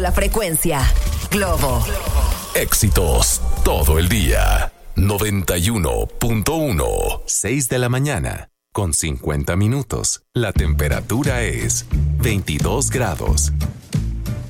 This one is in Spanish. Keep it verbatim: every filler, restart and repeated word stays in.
La frecuencia Globo. Éxitos todo el día. noventa y uno punto uno. seis de la mañana con cincuenta minutos. La temperatura es veintidós grados.